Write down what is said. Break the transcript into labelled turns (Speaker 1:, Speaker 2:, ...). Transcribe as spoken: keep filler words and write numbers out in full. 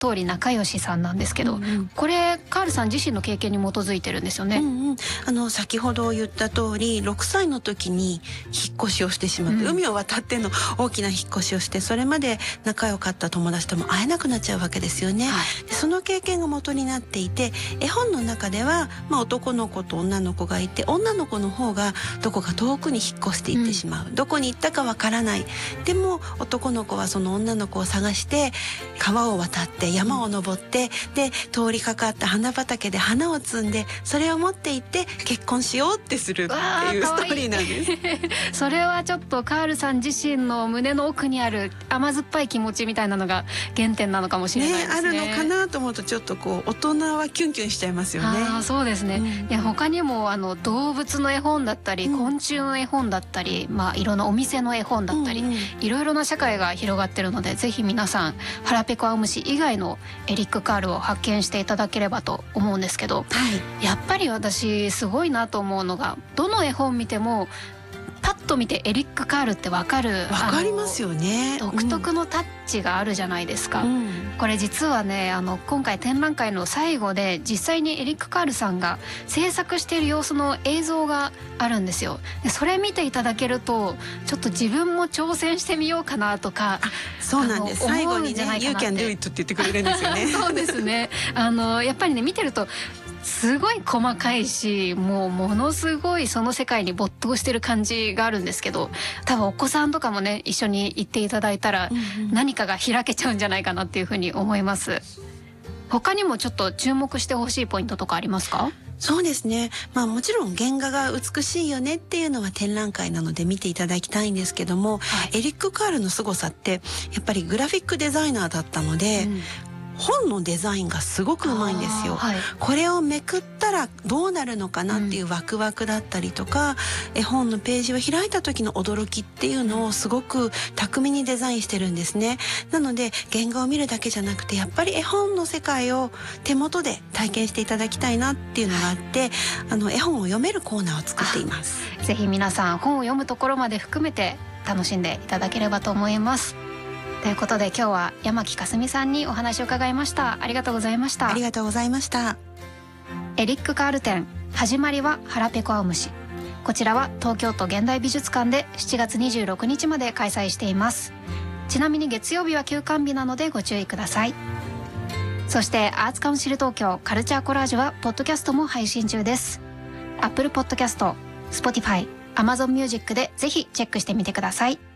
Speaker 1: 通り仲良しさんなんですけど、うんうん、これカールさん自身の経験に基づいてるんですよね。
Speaker 2: うんうん、あの先ほど言った通りろくさいの時に引っ越しをしてしまって、うん、海を渡っての大きな引っ越しをして、それまで仲良かった友達とも会えなくなっちゃうわけですよね、はい、でその経験が元になっていて、絵本の中では、まあ、男の子と女の子がいて、女の子の方がどこか遠くに引っ越していってしまう、うん、どこに行ったかわからない。でも男の子はその女の子を探して川を渡って山を登って、うん、で通りかかった花畑で花を摘んで、それを持って行って結婚しようってするっていうストーリーなんです。
Speaker 1: それはちょっとカールさん自身の胸の奥にある甘酸っぱい気持ちみたいなのが原点なのかもしれないですね。
Speaker 2: ね、あるのかなと思うとちょっとこう大人はキュンキュンしちゃいますよね。
Speaker 1: あ、そうですね、うん、いや他にもあの動物の絵本だったり、うん、昆虫の絵本だったり、まあ、いろんなお店の絵本だったり、うんうん、いろいろな社会が広がってるので、ぜひ皆さん腹ペコアオムシ以外のエリック・カールを発見していただければと思うんですけど、はい、やっぱり私すごいなと思うのが、どの絵本見てもパッと見てエリック・カールってわかる、
Speaker 2: わかりますよね。
Speaker 1: 独特のタッチがあるじゃないですか、うん、これ実はね、あの今回展覧会の最後で実際にエリック・カールさんが制作している様子の映像があるんですよ。でそれ見ていただけるとちょっと自分も挑戦してみようかなとか。
Speaker 2: そうなんです、最後にね「You can do it」って言ってくれるんですよね。
Speaker 1: そうですね、あのやっぱりね見てるとすごい細かいし、もうものすごいその世界に没頭してる感じがあるんですけど、多分お子さんとかもね一緒に行っていただいたら何かが開けちゃうんじゃないかなっていうふうに思います。他にもちょっと注目してほしいポイントとかありますか？
Speaker 2: そうですね、まあもちろん原画が美しいよねっていうのは展覧会なので見ていただきたいんですけども、はい、エリック・カールの凄さってやっぱりグラフィックデザイナーだったので、うん、本のデザインがすごくうまいんですよ、はい、これをめくったらどうなるのかなっていうワクワクだったりとか、うん、絵本のページを開いた時の驚きっていうのをすごく巧みにデザインしてるんですね。なので原画を見るだけじゃなくて、やっぱり絵本の世界を手元で体験していただきたいなっていうのがあって、あの絵本を読めるコーナーを作っています。
Speaker 1: ぜひ皆さん本を読むところまで含めて楽しんでいただければと思います。ということで今日は山木かすみさんにお話を伺いました。ありがとうございました。
Speaker 2: ありがとうございました。
Speaker 1: エリック・カール展、始まりは腹ペコアオムシ。こちらは東京都現代美術館でしちがつにじゅうろくにちまで開催しています。ちなみに月曜日は休館日なのでご注意ください。そしてアーツカウンシル東京カルチャーコラージュはポッドキャストも配信中です。 Apple Podcast、Spotify、Amazon Music でぜひチェックしてみてください。